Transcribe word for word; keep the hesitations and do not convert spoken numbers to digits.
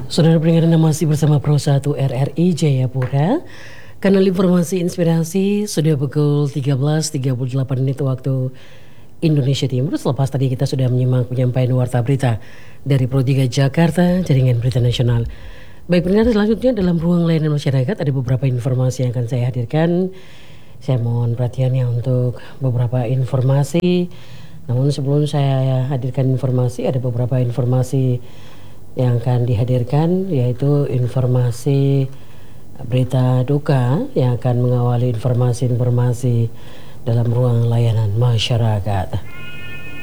Saudara pendengar Anda masih bersama Pro satu R R I Jayapura. Kanal informasi inspirasi sudah pukul tiga belas tiga puluh delapan menit waktu Indonesia Timur. Selepas tadi kita sudah menyimak penyampaian warta berita dari Pro tiga Jakarta, Jaringan Berita Nasional. Baik pendengar, selanjutnya dalam ruang layanan masyarakat ada beberapa informasi yang akan saya hadirkan. Saya mohon perhatiannya untuk beberapa informasi. Namun sebelum saya hadirkan informasi, ada beberapa informasi yang akan dihadirkan, yaitu informasi berita duka yang akan mengawali informasi-informasi dalam ruang layanan masyarakat.